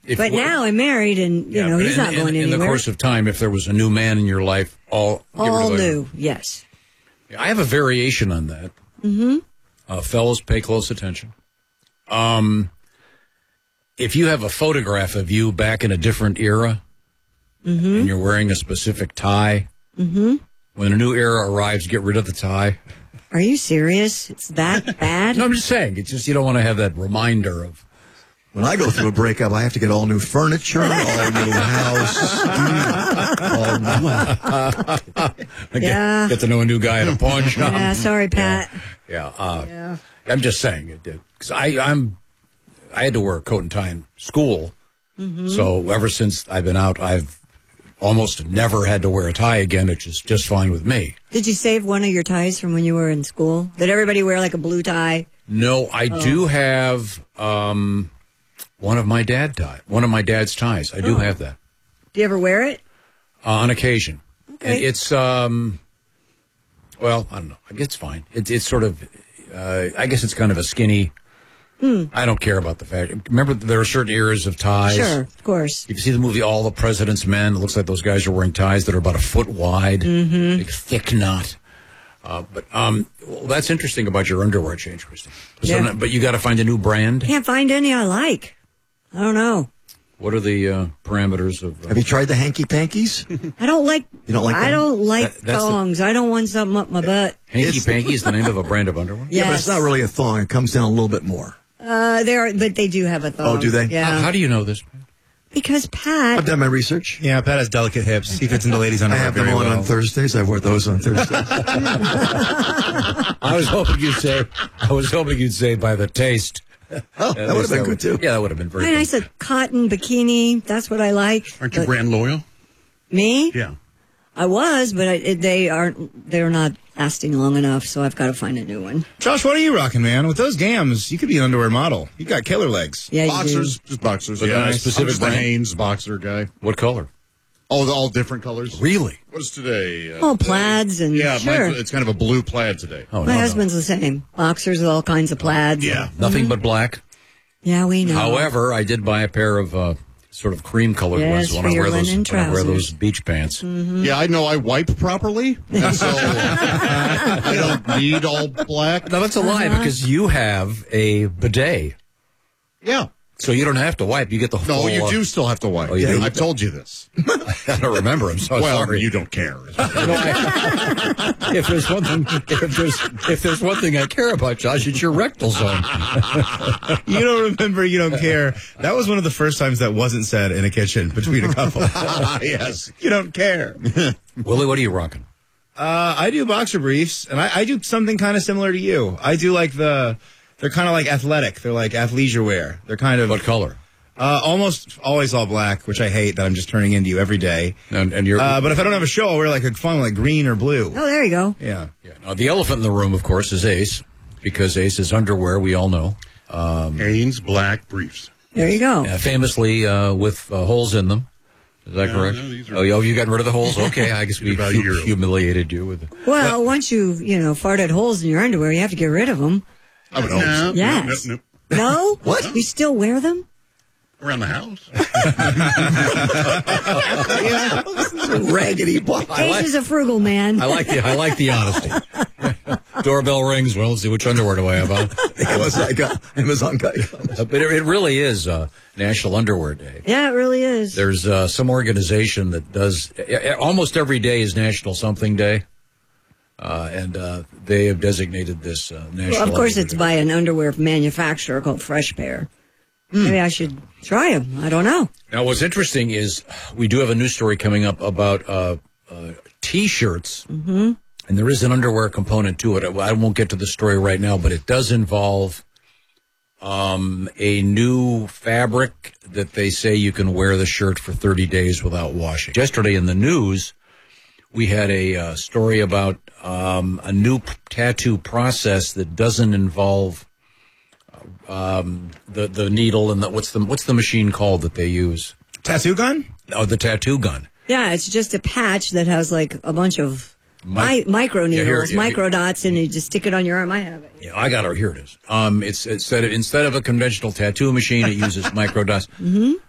But now I'm married, and you know he's not going anywhere. In the course of time, if there was a new man in your life, all new, yes. I have a variation on that. Fellas, pay close attention. If you have a photograph of you back in a different era, and you're wearing a specific tie, when a new era arrives, get rid of the tie. Are you serious? It's that bad? No, I'm just saying. It's just you don't want to have that reminder of. When I go through a breakup, I have to get all new furniture, all new house. Get to know a new guy at a pawn shop. Yeah, sorry, Pat. Yeah. I'm just saying it did. Because I had to wear a coat and tie in school. So ever since I've been out, I've almost never had to wear a tie again, which is just fine with me. Did you save one of your ties from when you were in school? Did everybody wear like a blue tie? No, I do have one of my dad's ties. I do have that. Do you ever wear it? On occasion. Okay. And it's, well, I don't know. I guess it's fine. It's sort of, I guess it's kind of a skinny. I don't care about the fact. Remember, there are certain eras of ties. Sure, of course. If you see the movie All the President's Men, it looks like those guys are wearing ties that are about a foot wide, big, thick knot. But that's interesting about your underwear change, Christy. Yeah. But you got to find a new brand. Can't find any I like. I don't know. What are the parameters of? Have you tried the hanky pankies? I don't like. You don't like? I don't like thongs. I don't want something up my butt. Hanky panky is the name of a brand of underwear. Yes. Yeah, but it's not really a thong. It comes down a little bit more. But they do have a thong. Oh, do they? Yeah. How do you know this? Because Pat. I've done my research. Yeah, Pat has delicate hips. He fits into ladies' I underwear. have them on Thursdays. I wear those on Thursdays. I was hoping you'd say by the taste. Oh, that would have been good too. Yeah, that would have been very good. I said cotton bikini. That's what I like. Aren't you brand loyal? Me? Yeah. I was, but they're not lasting long enough, so I've got to find a new one. Josh, what are you rocking, man? With those gams, you could be an underwear model. You got killer legs. Yeah, you Boxers, just boxers. But Yeah, not a I'm specific just the brand? Hanes boxer guy. What color? All different colors. Really? What's today? Oh, plaids and Yeah, sure. it's kind of a blue plaid today. Oh, My husband's the same. Boxers with all kinds of plaids. Yeah. Nothing but black. Yeah, we know. However, I did buy a pair of sort of cream-colored Yes, ones when for I your wear those. linen When I wear trousers. those beach pants. Yeah, I know I wipe properly, and so I don't need all black. No, that's a lie because you have a bidet, Yeah. so you don't have to wipe. You get the No, full. you do still have to wipe. Oh, you do? I've told you this. I don't remember. I'm so Well, sorry. you don't care. If there's one thing I care about, Josh, it's your rectal zone. You don't remember, you don't care. That was one of the first times that wasn't said in a kitchen between a couple. Yes. You don't care. Willie, what are you rocking? I do boxer briefs, and I do something kind of similar to you. I do like they're kind of like athletic. They're like athleisure wear. They're kind of What color? almost always all black, which I hate that I'm just turning into you every day. And you're. But if I don't have a show, I'll wear like a fun like green or blue. Oh, there you go. Yeah. Yeah. Now, the elephant in the room, of course, is Ace, because Ace is underwear. We all know. Hanes black briefs. There you go. Famously with holes in them. Is that correct? no, these are- Oh, you got rid of the holes? Okay, I guess we About a year old. humiliated you with it. Well, once you farted holes in your underwear, you have to get rid of them. I would hope so. Yes. No. No? What? You still wear them? Around the house. Raggedy boy. Ace is a frugal man. I like the honesty. Doorbell rings. Well, let's see, which underwear do I have on? Amazon guy. But it really is National Underwear Day. Yeah, it really is. There's some organization that does almost every day is National Something Day, and they have designated this National. Well, of course, Underwear it's Day. by an underwear manufacturer called Fresh Pair. Maybe I should try them. I don't know. Now, what's interesting is we do have a news story coming up about T-shirts, and there is an underwear component to it. I won't get to the story right now, but it does involve a new fabric that they say you can wear the shirt for 30 days without washing. Yesterday in the news, we had a story about a new tattoo process that doesn't involve the needle and what's the machine called that they use? Tattoo gun? Oh, the tattoo gun. Yeah, it's just a patch that has like a bunch of micro needles, micro dots, and you just stick it on your arm. I have it. Yeah, I got it. Here it is. Instead of a conventional tattoo machine, it uses micro dots.